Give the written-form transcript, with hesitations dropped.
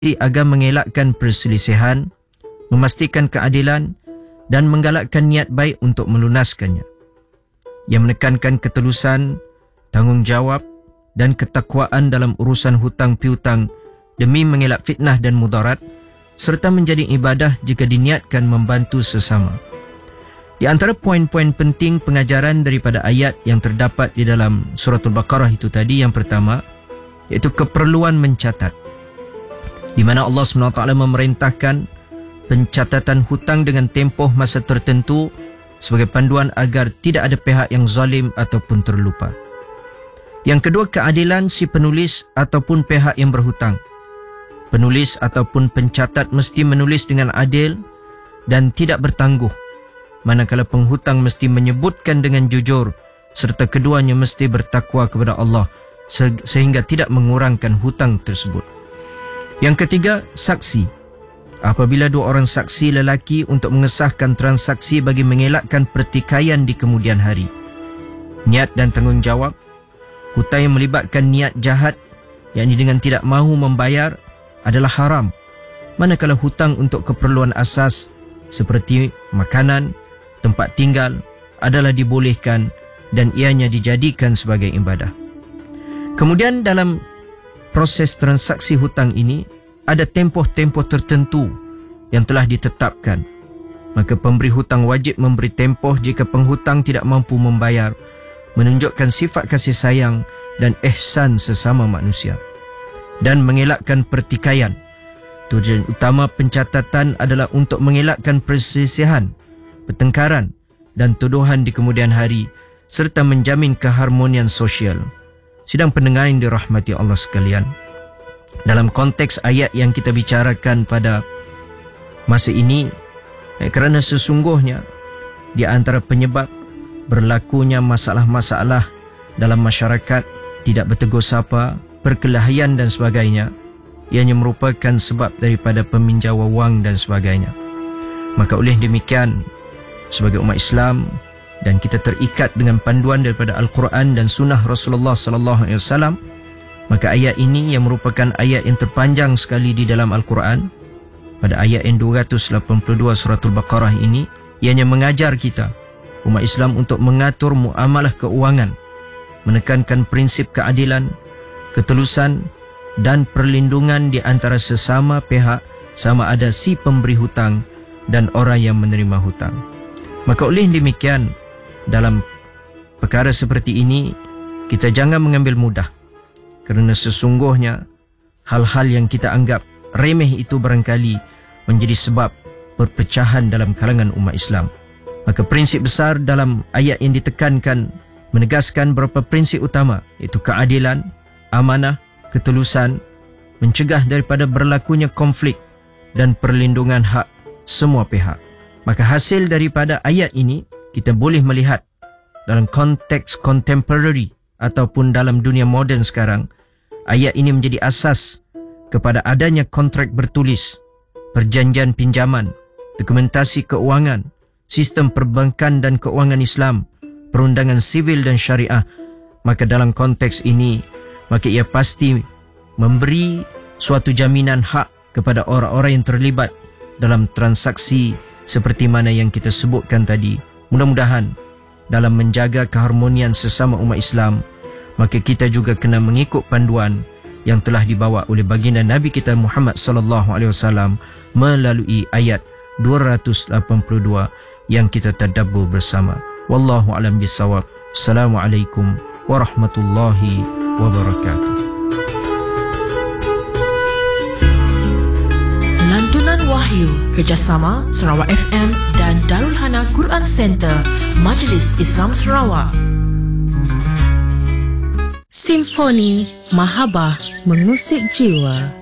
agar mengelakkan perselisihan, memastikan keadilan dan menggalakkan niat baik untuk melunaskannya. Ia menekankan ketulusan, tanggungjawab dan ketakwaan dalam urusan hutang piutang demi mengelak fitnah dan mudarat, serta menjadi ibadah jika diniatkan membantu sesama. Di antara poin-poin penting pengajaran daripada ayat yang terdapat di dalam surah Al-Baqarah itu tadi, yang pertama iaitu keperluan mencatat, di mana Allah SWT memerintahkan pencatatan hutang dengan tempoh masa tertentu sebagai panduan agar tidak ada pihak yang zalim ataupun terlupa. Yang kedua, keadilan si penulis ataupun pihak yang berhutang. Penulis ataupun pencatat mesti menulis dengan adil dan tidak bertangguh, manakala penghutang mesti menyebutkan dengan jujur serta keduanya mesti bertakwa kepada Allah sehingga tidak mengurangkan hutang tersebut. Yang ketiga, saksi. Apabila dua orang saksi lelaki untuk mengesahkan transaksi bagi mengelakkan pertikaian di kemudian hari. Niat dan tanggungjawab. Hutang yang melibatkan niat jahat, yakni dengan tidak mahu membayar, adalah haram. Manakala hutang untuk keperluan asas seperti makanan, tempat tinggal adalah dibolehkan dan ianya dijadikan sebagai ibadah. Kemudian dalam proses transaksi hutang ini ada tempoh-tempoh tertentu yang telah ditetapkan. Maka pemberi hutang wajib memberi tempoh jika penghutang tidak mampu membayar, menunjukkan sifat kasih sayang dan ihsan sesama manusia, dan mengelakkan pertikaian. Tujuan utama pencatatan adalah untuk mengelakkan perselisihan, pertengkaran dan tuduhan di kemudian hari, serta menjamin keharmonian sosial. Sidang pendengar yang dirahmati Allah sekalian, dalam konteks ayat yang kita bicarakan pada masa ini, kerana sesungguhnya di antara penyebab berlakunya masalah-masalah dalam masyarakat, tidak bertegur sapa, perkelahian dan sebagainya, ianya merupakan sebab daripada peminjauan wang dan sebagainya. Maka oleh demikian, sebagai umat Islam dan kita terikat dengan panduan daripada Al-Quran dan Sunnah Rasulullah SAW, maka ayat ini yang merupakan ayat yang terpanjang sekali di dalam Al-Quran, pada ayat yang 282 surah Al-Baqarah ini, ianya mengajar kita umat Islam untuk mengatur muamalah keuangan, menekankan prinsip keadilan, ketulusan dan perlindungan di antara sesama pihak, sama ada si pemberi hutang dan orang yang menerima hutang. Maka oleh demikian, dalam perkara seperti ini kita jangan mengambil mudah, kerana sesungguhnya hal-hal yang kita anggap remeh itu barangkali menjadi sebab perpecahan dalam kalangan umat Islam. Maka prinsip besar dalam ayat yang ditekankan menegaskan beberapa prinsip utama, iaitu keadilan, amanah, ketulusan, mencegah daripada berlakunya konflik dan perlindungan hak semua pihak. Maka hasil daripada ayat ini kita boleh melihat dalam konteks contemporary ataupun dalam dunia moden sekarang, ayat ini menjadi asas kepada adanya kontrak bertulis, perjanjian pinjaman, dokumentasi keuangan, sistem perbankan dan keuangan Islam, perundangan sivil dan syariah. Maka dalam konteks ini, maka ia pasti memberi suatu jaminan hak kepada orang-orang yang terlibat dalam transaksi seperti mana yang kita sebutkan tadi. Mudah-mudahan dalam menjaga keharmonian sesama umat Islam, maka kita juga kena mengikut panduan yang telah dibawa oleh baginda Nabi kita Muhammad SAW melalui ayat 282 yang kita tadabbur bersama. Wallahu a'lam bissawab. Assalamualaikum warahmatullahi wabarakatuh. Lantunan Wahyu kerjasama Sarawak FM dan Darul Hana Quran Center, Majlis Islam Sarawak. Simfoni Mahabah mengusik jiwa.